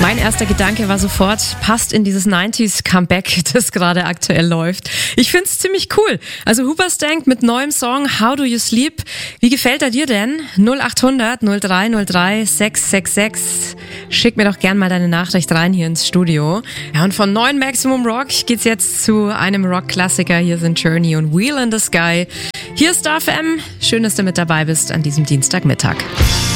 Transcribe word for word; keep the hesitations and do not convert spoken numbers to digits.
Mein erster Gedanke war sofort, passt in dieses neunziger Comeback, das gerade aktuell läuft. Ich find's ziemlich cool. Also Hoobastank mit neuem Song How Do You Sleep. Wie gefällt er dir denn? null acht hundert null drei null drei sechs sechs sechs. Schick mir doch gern mal deine Nachricht rein hier ins Studio. Ja, und von neuen Maximum Rock geht's jetzt zu einem Rock-Klassiker. Hier sind Journey und Wheel in the Sky. Hier ist Star F M. Schön, dass du mit dabei bist an diesem Dienstagmittag.